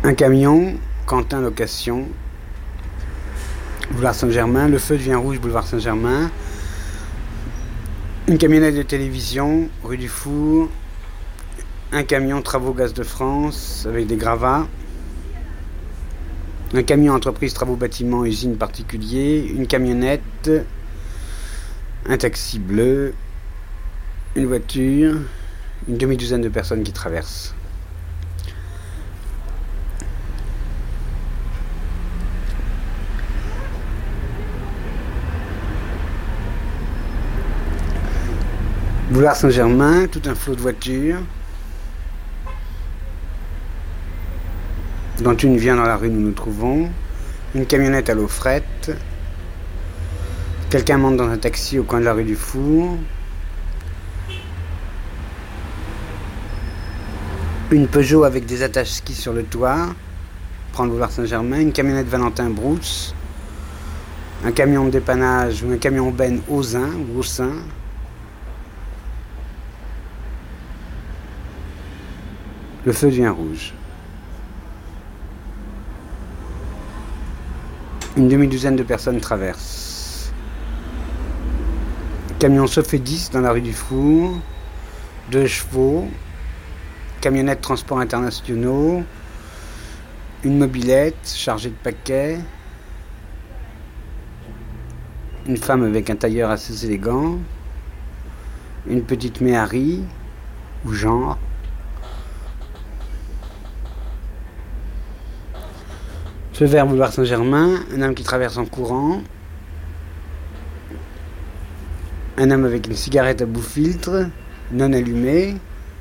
Un camion, Quentin Location, boulevard Saint-Germain. Le feu devient rouge, boulevard Saint-Germain. Une camionnette de télévision, rue du Four. Un camion Travaux Gaz de France avec des gravats. Un camion entreprise travaux bâtiments usine particulier. Une camionnette. Un taxi bleu. Une voiture. Une demi-douzaine de personnes qui traversent. Boulevard Saint-Germain, tout un flot de voitures, dont une vient dans la rue où nous nous trouvons, une camionnette à l'eau frette, quelqu'un monte dans un taxi au coin de la rue du Four, une Peugeot avec des attaches ski sur le toit, prend le boulevard Saint-Germain, une camionnette Valentin Brousse, un camion de dépannage ou un camion benne Ozin ou Aussin. Le feu devient rouge. Une demi-douzaine de personnes traversent. Camion Sofedis dans la rue du Four. 2 chevaux. Camionnette transport internationaux. Une mobilette chargée de paquets. Une femme avec un tailleur assez élégant. Une petite Méhari ou genre. Feu vert, boulevard Saint-Germain, un homme qui traverse en courant, un homme avec une cigarette à bout filtre, non allumée,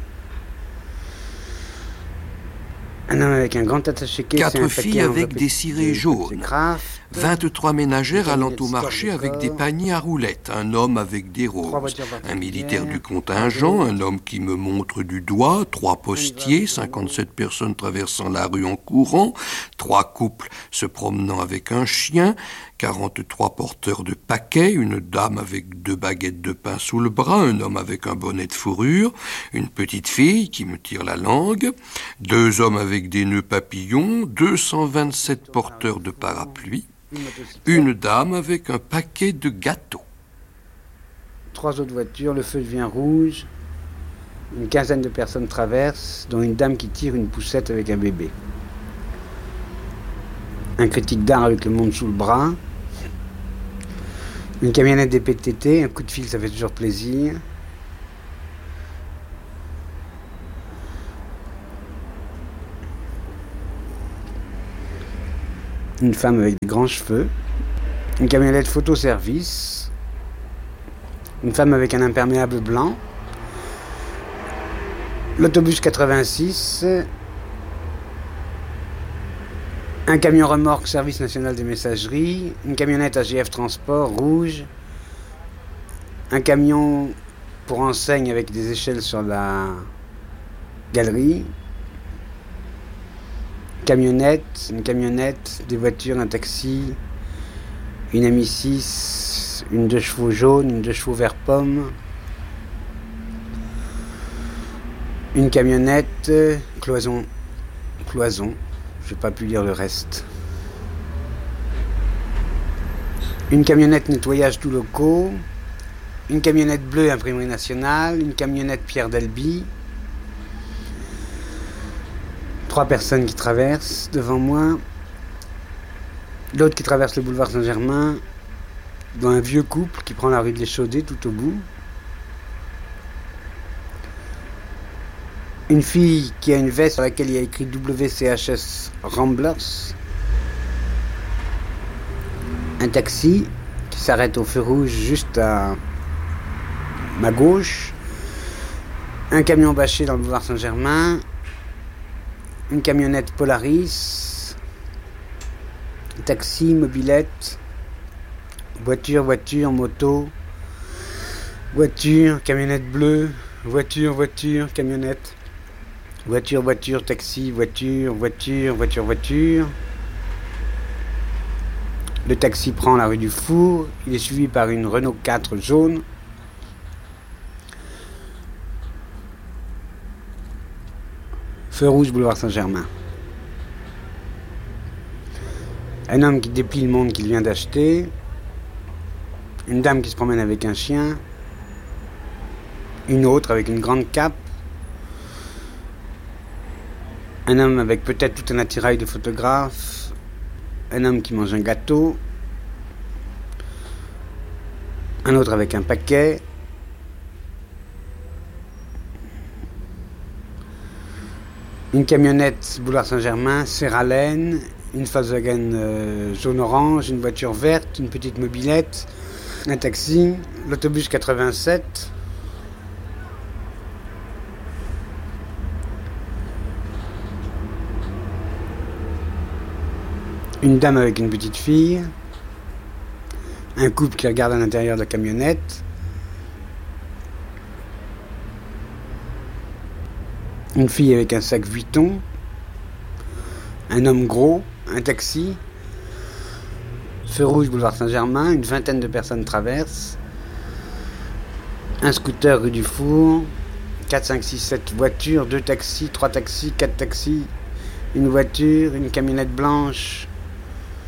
un homme avec un grand attaché-caisse. 4 filles avec des cirés jaunes. 23 ménagères allant au marché avec des paniers à roulettes. Un homme avec des roses. Un militaire du contingent. Un homme qui me montre du doigt. 3 postiers. 57 personnes traversant la rue en courant. 3 couples se promenant avec un chien. 43 porteurs de paquets. Une dame avec 2 baguettes de pain sous le bras. Un homme avec un bonnet de fourrure. Une petite fille qui me tire la langue. 2 hommes avec des nœuds papillons. 227 porteurs de parapluies. Une dame avec un paquet de gâteaux. 3 autres voitures, le feu devient rouge. Une quinzaine de personnes traversent, dont une dame qui tire une poussette avec un bébé. Un critique d'art avec le monde sous le bras. Une camionnette des PTT, un coup de fil, ça fait toujours plaisir. Une femme avec des grands cheveux, une camionnette photo-service, une femme avec un imperméable blanc, l'autobus 86, un camion remorque service national des messageries, une camionnette AGF Transport rouge, un camion pour enseigne avec des échelles sur la galerie, une camionnette, des voitures, un taxi, une MI6, une 2 chevaux jaune, une 2 chevaux vert pomme, une camionnette, cloison, j'ai pas pu lire le reste. Une camionnette nettoyage tout locaux, une camionnette bleue imprimerie nationale, une camionnette Pierre d'Albi. 3 personnes qui traversent devant moi. L'autre qui traverse le boulevard Saint-Germain, dans un vieux couple qui prend la rue de l'Échaudé tout au bout. Une fille qui a une veste sur laquelle il y a écrit WCHS Ramblers. Un taxi qui s'arrête au feu rouge juste à ma gauche. Un camion bâché dans le boulevard Saint-Germain. Une camionnette Polaris, taxi, mobilette, voiture, moto, voiture, camionnette bleue, voiture, camionnette, voiture, taxi, voiture. Le taxi prend la rue du Four, il est suivi par une Renault 4 jaune. Feu rouge, boulevard Saint-Germain. Un homme qui déplie le monde qu'il vient d'acheter. Une dame qui se promène avec un chien. Une autre avec une grande cape. Un homme avec peut-être tout un attirail de photographe. Un homme qui mange un gâteau. Un autre avec un paquet. Une camionnette boulevard Saint-Germain, Serralène, une Volkswagen jaune-orange, une voiture verte, une petite mobilette, un taxi, l'autobus 87. Une dame avec une petite fille. Un couple qui regarde à l'intérieur de la camionnette. Une fille avec un sac Vuitton. Un homme gros. Un taxi. Feu rouge boulevard Saint-Germain. Une vingtaine de personnes traversent. Un scooter rue du Four. 4, 5, 6, 7 voitures. 2 taxis, 3 taxis, 4 taxis. Une voiture, une camionnette blanche.